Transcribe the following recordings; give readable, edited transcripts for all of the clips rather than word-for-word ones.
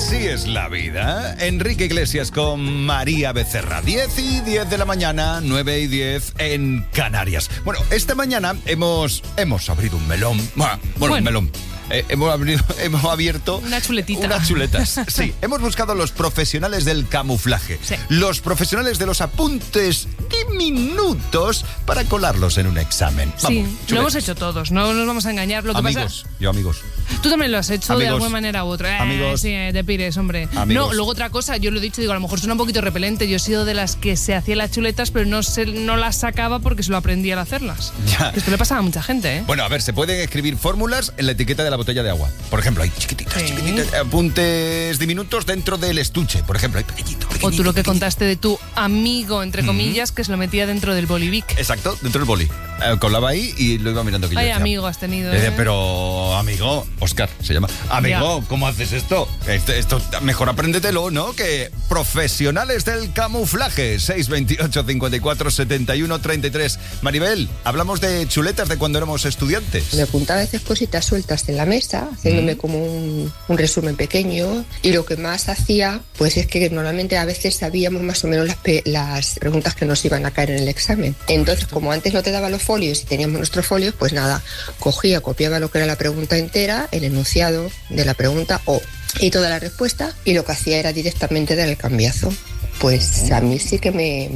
Así es la vida. Enrique Iglesias con María Becerra. 10:10 de la mañana, 9:10 en Canarias. Bueno, esta mañana hemos abierto un melón. Bueno, un melón. Hemos abierto una chuletita. Unas chuletas. Sí, hemos buscado los profesionales del camuflaje. Sí. Los profesionales de los apuntes diminutos para colarlos en un examen. Sí, vamos, lo hemos hecho todos, no nos vamos a engañar. Lo que amigos, pasa... yo amigos. Tú también lo has hecho amigos, de alguna manera u otra. Amigos. Sí, te pires, hombre. Amigos. No, luego otra cosa, yo lo he dicho, digo, a lo mejor suena un poquito repelente. Yo he sido de las que se hacía las chuletas, pero no las sacaba porque se lo aprendía al hacerlas. Ya. Esto le pasaba a mucha gente, ¿eh? Bueno, a ver, se pueden escribir fórmulas en la etiqueta de la botella de agua. Por ejemplo, hay chiquititas, apuntes diminutos dentro del estuche. Por ejemplo, hay pequeñito. O tú lo que contaste de tu amigo, entre comillas, que se lo metía dentro del bolivic. Exacto, dentro del boli. Colaba ahí y lo iba mirando. Ay, amigo has tenido, Pero, amigo, Oscar se llama. Amigo, ya. ¿Cómo haces esto? Esto mejor apréndetelo, ¿no? Que profesionales del camuflaje. 628 54 71 33. Maribel, hablamos de chuletas de cuando éramos estudiantes. Me apuntaba a veces cositas sueltas en la mesa, haciéndome como un resumen pequeño. Y lo que más hacía, pues es que normalmente a veces sabíamos más o menos las preguntas que nos iban a caer en el examen. Entonces, como antes no te daban los folios y teníamos nuestros folios, pues nada, copiaba lo que era la pregunta entera, el enunciado de la pregunta y toda la respuesta, y lo que hacía era directamente dar el cambiazo. Pues a mí sí que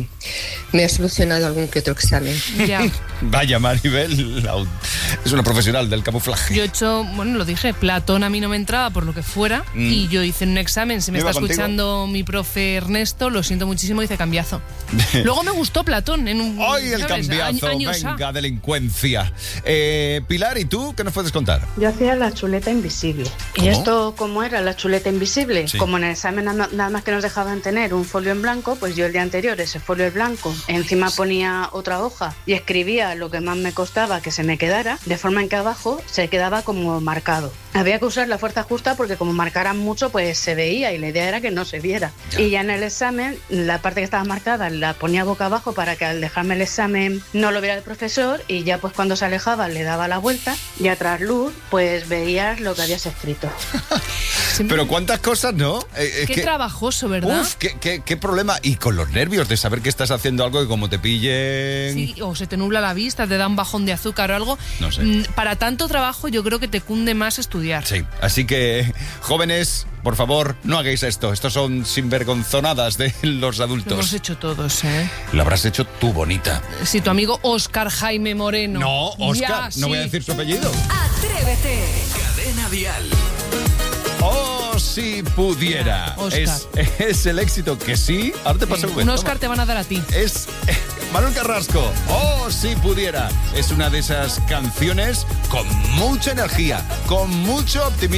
me ha solucionado algún que otro examen. Ya. Vaya, Maribel, es una profesional del camuflaje. Yo he hecho, bueno, lo dije, Platón a mí no me entraba por lo que fuera, y yo hice un examen, si me está escuchando mi profe Ernesto, lo siento muchísimo, hice cambiazo. Luego me gustó Platón en un... ¡Ay, el cambiazo! Venga, delincuencia. Pilar, ¿y tú qué nos puedes contar? Yo hacía la chuleta invisible. ¿Cómo? ¿Y esto cómo era la chuleta invisible? Sí. Como en el examen nada más que nos dejaban tener un folio en blanco, pues yo el día anterior ese folio en blanco, encima ponía otra hoja y escribía lo que más me costaba que se me quedara, de forma en que abajo se quedaba como marcado. Había que usar la fuerza justa porque como marcaran mucho pues se veía y la idea era que no se viera. Ya. Y ya en el examen la parte que estaba marcada la ponía boca abajo para que al dejarme el examen no lo viera el profesor, y ya pues cuando se alejaba le daba la vuelta y a trasluz pues veías lo que habías escrito. Pero cuántas cosas, ¿no? Qué trabajoso, ¿verdad? Uf, qué problema. Y con los nervios de saber que estás haciendo algo y como te pillen... Sí, o se te nubla la vista, te da un bajón de azúcar o algo. No sé. Para tanto trabajo yo creo que te cunde más estudiar. Sí, así que, jóvenes, por favor, no hagáis esto. Estos son sinvergonzonadas de los adultos. Lo hemos hecho todos, ¿eh? Lo habrás hecho tú, bonita. Sí, tu amigo Óscar Jaime Moreno. No, Óscar, ya, no sí. voy a decir su apellido. Atrévete. Cadena Dial. Oh, si pudiera. Es el éxito que sí. Ahora te paso un Óscar te van a dar a ti. Es Manuel Carrasco. Oh, si pudiera. Es una de esas canciones con mucha energía, con mucho optimismo.